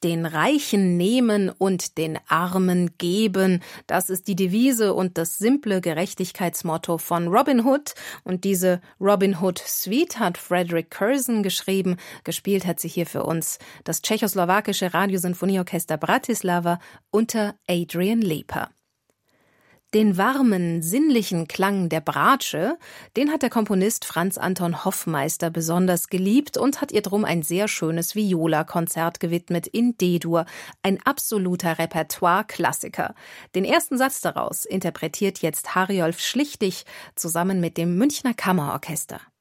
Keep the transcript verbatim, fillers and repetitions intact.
Den Reichen nehmen und den Armen geben. Das ist die Devise und das simple Gerechtigkeitsmotto von Robin Hood. Und diese Robin Hood Suite hat Frederick Curzon geschrieben. Gespielt hat sie hier für uns das tschechoslowakische Radiosinfonieorchester Bratislava unter Adrian Leper. Den warmen, sinnlichen Klang der Bratsche, den hat der Komponist Franz Anton Hoffmeister besonders geliebt und hat ihr drum ein sehr schönes Viola-Konzert gewidmet in D-Dur, ein absoluter Repertoire-Klassiker. Den ersten Satz daraus interpretiert jetzt Harjolf Schlichtig zusammen mit dem Münchner Kammerorchester.